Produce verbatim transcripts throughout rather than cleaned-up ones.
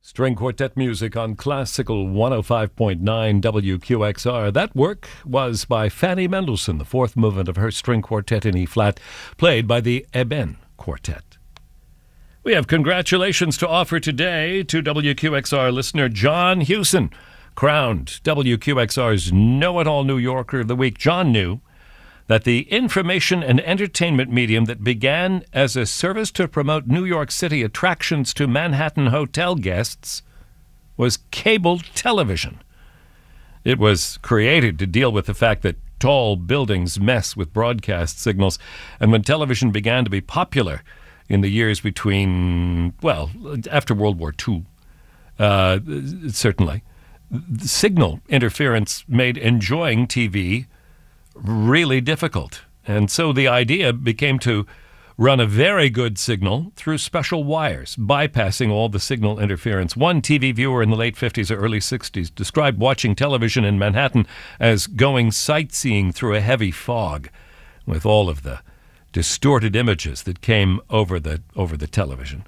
String quartet music on Classical one oh five point nine W Q X R. That work was by Fanny Mendelssohn, the fourth movement of her string quartet in E-flat, played by the Eben Quartet. We have congratulations to offer today to W Q X R listener John Hewson, crowned W Q X R's Know-It-All New Yorker of the Week. John knew that the information and entertainment medium that began as a service to promote New York City attractions to Manhattan hotel guests was cable television. It was created to deal with the fact that tall buildings mess with broadcast signals, and when television began to be popular in the years between, well, after World War Two, uh, certainly, the signal interference made enjoying T V really difficult. And so the idea became to run a very good signal through special wires, bypassing all the signal interference. One T V viewer in the late fifties or early sixties described watching television in Manhattan as going sightseeing through a heavy fog with all of the distorted images that came over the over the television.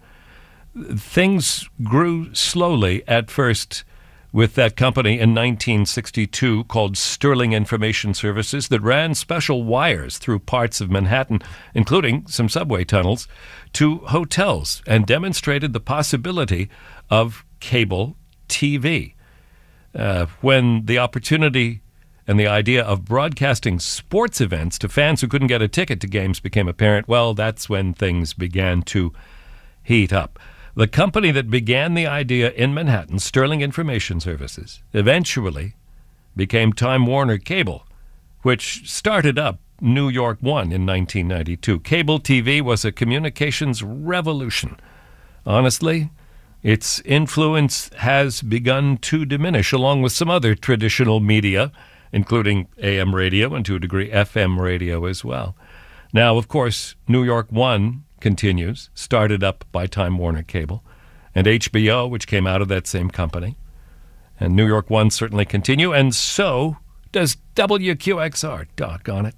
Things grew slowly at first with that company in nineteen sixty-two called Sterling Information Services that ran special wires through parts of Manhattan, including some subway tunnels, to hotels and demonstrated the possibility of cable T V. Uh, when the opportunity and the idea of broadcasting sports events to fans who couldn't get a ticket to games became apparent, well, that's when things began to heat up. The company that began the idea in Manhattan, Sterling Information Services, eventually became Time Warner Cable, which started up New York One in nineteen ninety-two. Cable T V was a communications revolution. Honestly, its influence has begun to diminish, along with some other traditional media, including A M radio and to a degree F M radio as well. Now, of course, New York One continues, started up by Time Warner Cable, and H B O, which came out of that same company. And New York One certainly continue, and so does W Q X R. Doggone it.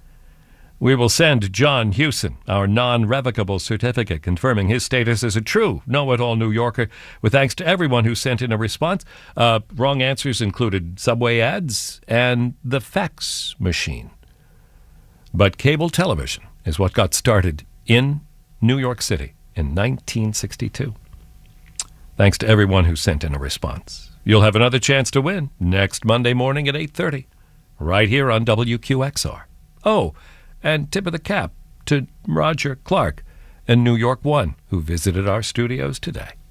We will send John Hewson our non-revocable certificate confirming his status as a true know-it-all New Yorker, with thanks to everyone who sent in a response. Uh, wrong answers included subway ads and the fax machine. But cable television is what got started in New York City in nineteen sixty-two. Thanks to everyone who sent in a response. You'll have another chance to win next Monday morning at eight thirty, right here on W Q X R. Oh, and tip of the cap to Roger Clark and New York One, who visited our studios today.